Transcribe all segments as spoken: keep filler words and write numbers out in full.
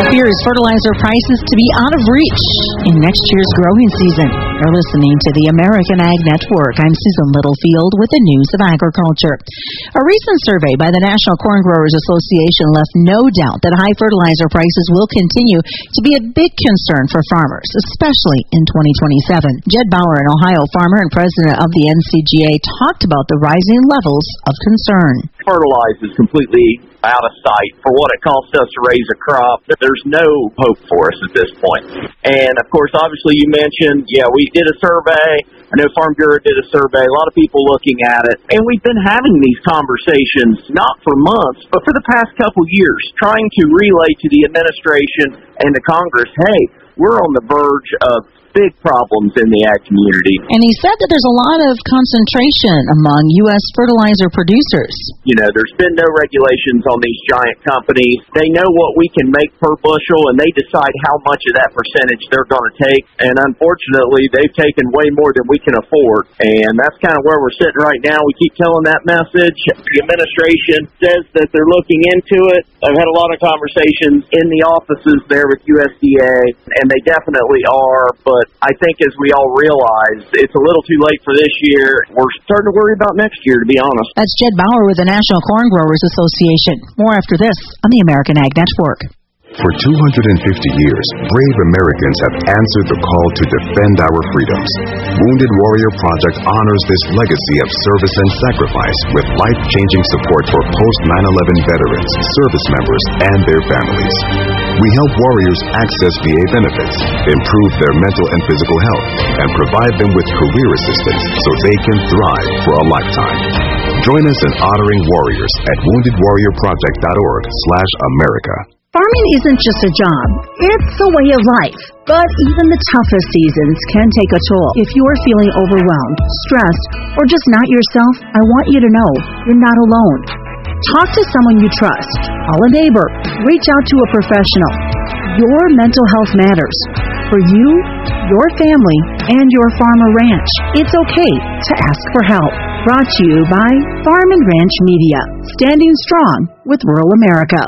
fears fertilizer prices to be out of reach in next year's growing season. You're listening to the American Ag Network. I'm Susan Littlefield with the news of agriculture. A recent survey by the National Corn Growers Association left no doubt that high fertilizer prices will continue to be a big concern for farmers, especially in twenty twenty-seven. Jed Bauer, an Ohio farmer and president of the N C G A, talked about the rising levels of concern. Fertilizer is completely out of sight for what it costs us to raise a crop. There's no hope for us at this point. And, of course, obviously you mentioned, yeah, we did a survey. I know Farm Bureau did a survey, a lot of people looking at it. And we've been having these conversations, not for months, but for the past couple years, trying to relay to the administration and to Congress, hey, we're on the verge of big problems in the ag community. And he said that there's a lot of concentration among U S fertilizer producers. You know, there's been no regulations on these giant companies. They know what we can make per bushel, and they decide how much of that percentage they're going to take. And unfortunately, they've taken way more than we can afford. And that's kind of where we're sitting right now. We keep telling that message. The administration says that they're looking into it. I've had a lot of conversations in the offices there with U S D A, and they definitely are, but But I think as we all realize, it's a little too late for this year. We're starting to worry about next year, to be honest. That's Jed Bauer with the National Corn Growers Association. More after this on the American Ag Network. For two hundred fifty years, brave Americans have answered the call to defend our freedoms. Wounded Warrior Project honors this legacy of service and sacrifice with life-changing support for post nine eleven veterans, service members, and their families. We help warriors access V A benefits, improve their mental and physical health, and provide them with career assistance so they can thrive for a lifetime. Join us in honoring warriors at wounded warrior project dot org slash America. Farming isn't just a job, it's a way of life. But even the toughest seasons can take a toll. If you are feeling overwhelmed, stressed, or just not yourself, I want you to know you're not alone. Talk to someone you trust. Call a neighbor. Reach out to a professional. Your mental health matters. For you, your family, and your farm or ranch. It's okay to ask for help. Brought to you by Farm and Ranch Media. Standing strong with rural America.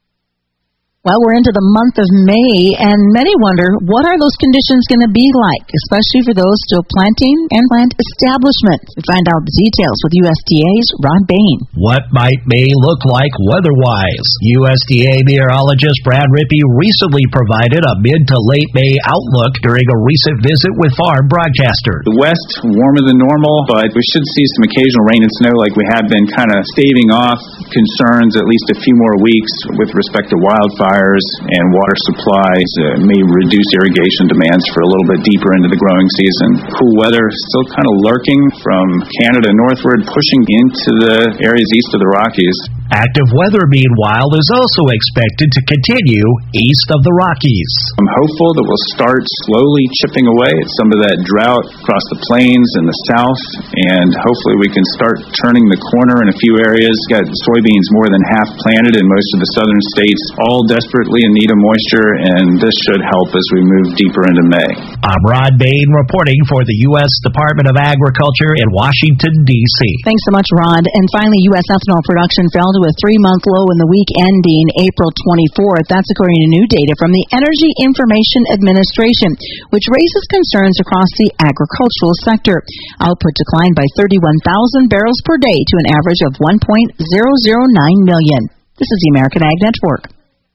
Well, we're into the month of May, and many wonder, what are those conditions going to be like, especially for those still planting and plant establishment? We find out the details with U S D A's Rod Bain. What might May look like weather-wise? U S D A meteorologist Brad Rippey recently provided a mid to late May outlook during a recent visit with farm broadcasters. The west, warmer than normal, but we should see some occasional rain and snow like we have been, kind of staving off concerns at least a few more weeks with respect to wildfire and water supplies. Uh, may reduce irrigation demands for a little bit deeper into the growing season. Cool weather still kind of lurking from Canada northward, pushing into the areas east of the Rockies. Active weather, meanwhile, is also expected to continue east of the Rockies. I'm hopeful that we'll start slowly chipping away at some of that drought across the plains and the south, and hopefully we can start turning the corner in a few areas. Got soybeans more than half planted in most of the southern states, all desperately in need of moisture, and this should help as we move deeper into May. I'm Rod Bain reporting for the U S Department of Agriculture in Washington, D C Thanks so much, Rod. And finally, U S ethanol production fell to a three-month low in the week ending April twenty-fourth. That's according to new data from the Energy Information Administration, which raises concerns across the agricultural sector. Output declined by thirty-one thousand barrels per day to an average of one point zero zero nine million. This is the American Ag Network.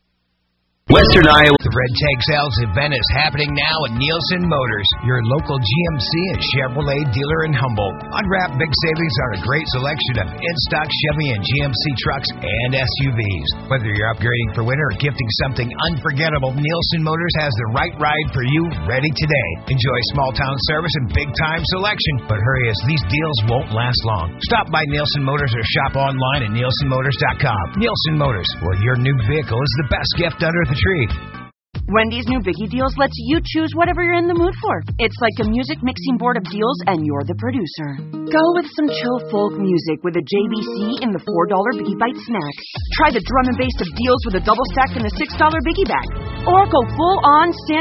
Western Iowa. The Red Tag Sales event is happening now at Nielsen Motors, your local G M C and Chevrolet dealer in Humboldt. Unwrap big savings on a great selection of in-stock Chevy and G M C trucks and S U Vs. Whether you're upgrading for winter or gifting something unforgettable, Nielsen Motors has the right ride for you ready today. Enjoy small-town service and big-time selection, but hurry as these deals won't last long. Stop by Nielsen Motors or shop online at nielsen motors dot com. Nielsen Motors, where your new vehicle is the best gift under the tree. Wendy's new Biggie Deals lets you choose whatever you're in the mood for. It's like a music mixing board of deals, and you're the producer. Go with some chill folk music with a J B C in the four dollar Biggie Bite snack. Try the drum and bass of deals with a double stack and a six dollar Biggie bag. Or go full on stand